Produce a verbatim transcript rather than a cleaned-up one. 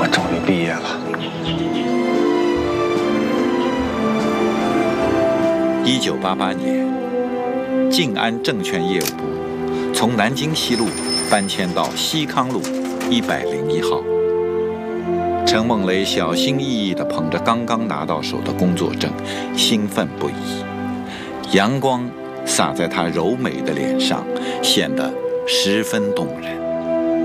我终于毕业了。 一九八八年，晋安证券业务部从南京西路搬迁到西康路一百零一号。陈梦雷小心翼翼地捧着刚刚拿到手的工作证，兴奋不已。阳光洒在她柔美的脸上，显得十分动人。